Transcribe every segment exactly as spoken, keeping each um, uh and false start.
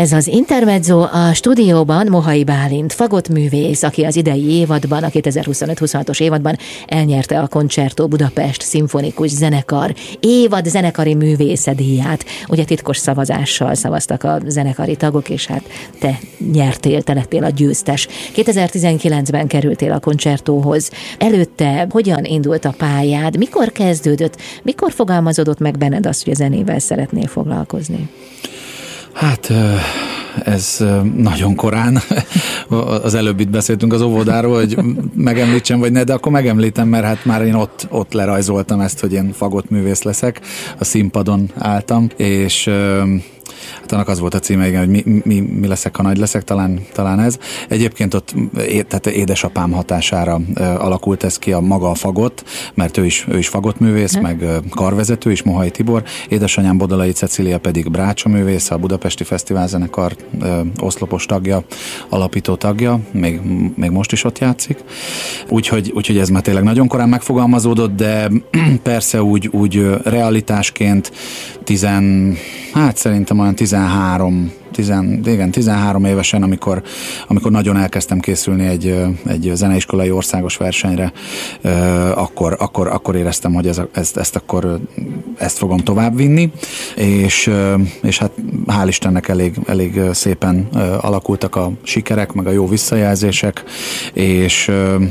Ez az Intermezzo, a stúdióban Mohai Bálint, fagottművész, aki az idei évadban, a kétezer-huszonöt huszonhatos évadban elnyerte a Concerto Budapest Szimfonikus Zenekar évad zenekari művésze díját. Ugye titkos szavazással szavaztak a zenekari tagok, és hát te nyertél, te lettél a győztes. kétezer-tizenkilencben kerültél a Concertóhoz. Előtte hogyan indult a pályád? Mikor kezdődött? Mikor fogalmazódott meg benned azt, hogy a zenével szeretnél foglalkozni? Hát ez nagyon korán. Az előbb itt beszéltünk az óvodáról, hogy megemlítsem vagy ne, de akkor megemlítem, mert hát már én ott, ott lerajzoltam ezt, hogy én fagottművész leszek. A színpadon álltam, és hát annak az volt a címe, igen, hogy mi, mi, mi leszek, ha nagy leszek, talán, talán ez. Egyébként ott é, tehát édesapám hatására ö, alakult ez ki a maga a fagott, mert ő is, ő is fagottművész, hmm. meg ö, karvezető is, Mohai Tibor. Édesanyám Bodolai Cecília pedig brácsaművész, a Budapesti Fesztiválzenekar ö, oszlopos tagja, alapító tagja, még, még most is ott játszik. Úgyhogy, úgyhogy ez már tényleg nagyon korán megfogalmazódott, de persze úgy, úgy realitásként tizen, hát szerintem olyan tizenhárom, tizen, igen, tizenhárom évesen, amikor, amikor nagyon elkezdtem készülni egy, egy zeneiskolai országos versenyre, akkor, akkor, akkor éreztem, hogy ez, ezt, ezt akkor ezt fogom továbbvinni, és, és hát hál' Istennek elég, elég szépen alakultak a sikerek, meg a jó visszajelzések, és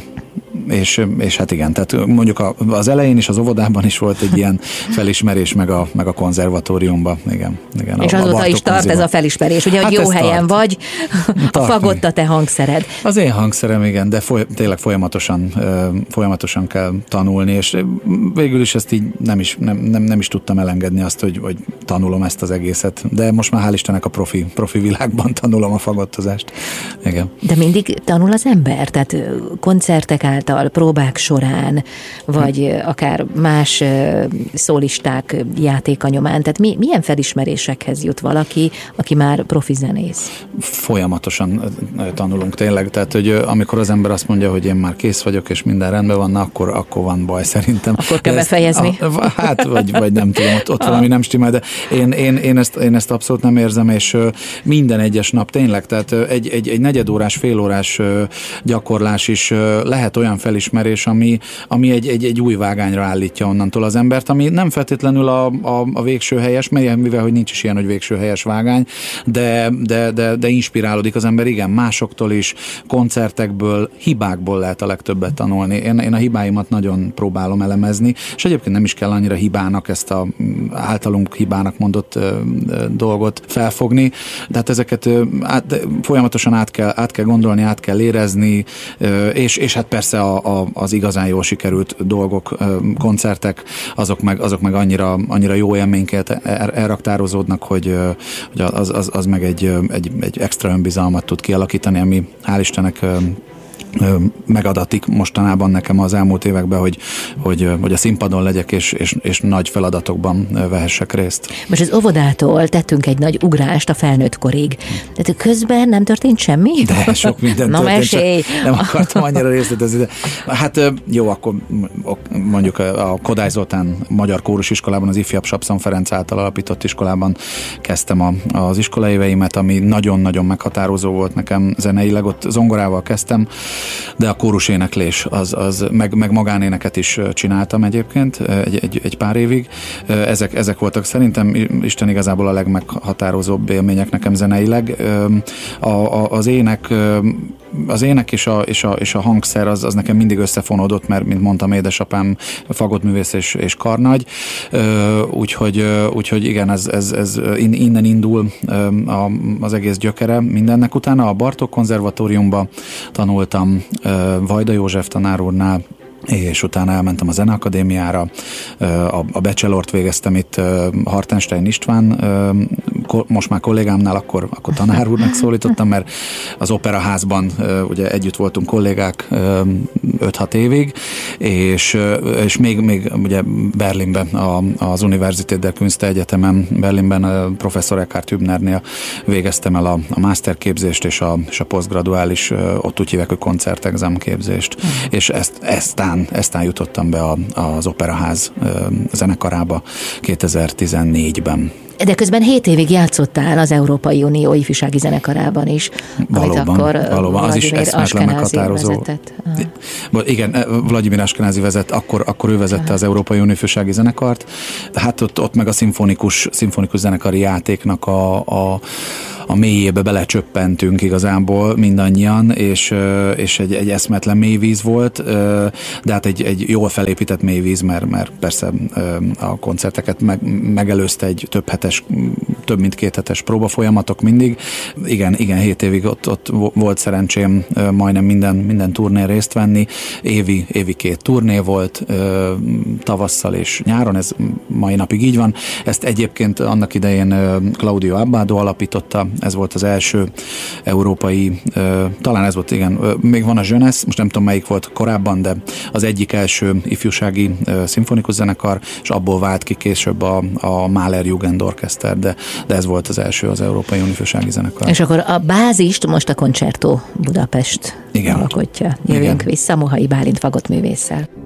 És, és hát igen, tehát mondjuk az elején is, az óvodában is volt egy ilyen felismerés, meg a, meg a konzervatóriumban, igen. igen és a, azóta a is tart ez a felismerés, ugye, hogy hát jó helyen tart. vagy, a fagott a te hangszered. Az én hangszerem, igen, de foly, tényleg folyamatosan, folyamatosan kell tanulni, és végül is ezt így nem is, nem, nem, nem is tudtam elengedni azt, hogy, hogy tanulom ezt az egészet, de most már hál' Istennek a profi, profi világban tanulom a fagottozást. Igen. De mindig tanul az ember, tehát koncertek által, próbák során, vagy akár más szólisták játéka nyomán. Tehát mi, milyen felismerésekhez jut valaki, aki már profi zenész? Folyamatosan tanulunk tényleg, tehát hogy amikor az ember azt mondja, hogy én már kész vagyok, és minden rendben van, akkor, akkor van baj szerintem. Akkor kell befejezni. A, hát, vagy, vagy nem tudom, ott, ott valami nem stimmel, de én, én, én, ezt, én ezt abszolút nem érzem, és minden egyes nap tényleg, tehát egy, egy, egy negyedórás, félórás gyakorlás is lehet olyan felismerés, ami, ami egy, egy, egy új vágányra állítja onnantól az embert, ami nem feltétlenül a, a, a végső helyes, mivel hogy nincs is ilyen, hogy végső helyes vágány, de, de, de, de inspirálódik az ember, igen, másoktól is, koncertekből, hibákból lehet a legtöbbet tanulni. Én, én a hibáimat nagyon próbálom elemezni, és egyébként nem is kell annyira hibának ezt a általunk hibának mondott ö, ö, dolgot felfogni, de hát ezeket ö, át, folyamatosan át kell, át kell gondolni, át kell érezni, ö, és, és hát persze a, a, az igazán jól sikerült dolgok, koncertek, azok meg, azok meg annyira, annyira jó élményként elraktározódnak, hogy, hogy az, az, az meg egy, egy, egy extra önbizalmat tud kialakítani, ami hál' Istennek megadatik mostanában nekem az elmúlt években, hogy, hogy, hogy a színpadon legyek, és, és, és nagy feladatokban vehessek részt. Most az óvodától tettünk egy nagy ugrást a felnőtt korig. Tehát közben nem történt semmi? De sok minden Na, történt. mesélj! Nem akartam annyira részletezni, de hát jó, akkor mondjuk a Kodály Zoltán Magyar Kórusiskolában, az ifjabb Sapszon Ferenc által alapított iskolában kezdtem a, az iskolaéveimet, ami nagyon-nagyon meghatározó volt nekem zeneileg. Ott zongorával kezdtem, de a kóruséneklés, az, az meg, meg magánéneket is csináltam egyébként egy, egy, egy pár évig. Ezek, ezek voltak szerintem Isten igazából a legmeghatározóbb élmények nekem zeneileg. A, a, az ének az ének és a, és a, és a hangszer az, az nekem mindig összefonódott, mert, mint mondtam, édesapám fagottművész és, és karnagy, úgyhogy, úgyhogy igen, ez, ez, ez innen indul az egész gyökere mindennek. Utána a Bartók Konzervatóriumba tanultam Vajda József tanár úrnál, és utána elmentem a Zeneakadémiára, a bachelort végeztem itt Hartenstein István, most már kollégámnál, akkor, akkor tanár úrnak szólítottam, mert az Operaházban ugye együtt voltunk kollégák öt-hat évig, és, és még, még ugye Berlinben, az Universität der Künste Egyetemen, Berlinben professzor Eckhard Hübnernél végeztem el a, a masterképzést és a, és a posztgraduális, ott úgy hívják, hogy koncertexam képzést, mm. és ezt, eztán, eztán jutottam be a, az Operaház zenekarába kétezer-tizennégyben. De közben hét évig játszottál az Európai Unió ifjúsági zenekarában is, valóban, amit akkor valóban, az is eszméletlen meghatározó. Vezetett. Ah. Igen, Vladimir Ashkenazi vezet, akkor, akkor ő vezette ah. az Európai Unió ifjúsági zenekart. Hát ott, ott meg a szimfonikus, szimfonikus zenekari játéknak a, a a mélyébe belecsöppentünk igazából mindannyian, és, és egy, egy eszmetlen mélyvíz volt, de hát egy, egy jól felépített mélyvíz, mert, mert persze a koncerteket meg, megelőzte egy több hetes, több mint két hetes próbafolyamatok mindig. Igen, igen, hét évig ott, ott volt szerencsém majdnem minden, minden turnén részt venni. Évi, évi két turné volt, tavasszal és nyáron, ez mai napig így van. Ezt egyébként annak idején Claudio Abbado alapította, ez volt az első európai, talán ez volt, igen, még van a Jeunesse, most nem tudom melyik volt korábban, de az egyik első ifjúsági szimfonikus zenekar, és abból vált ki később a, a Mahler Jugendorchester, de, de ez volt az első az Európai Unió ifjúsági zenekar. És akkor a bázist most a Concerto Budapest igen. alkotja. Jövünk igen. vissza Mohai Bálint fagottművésszel.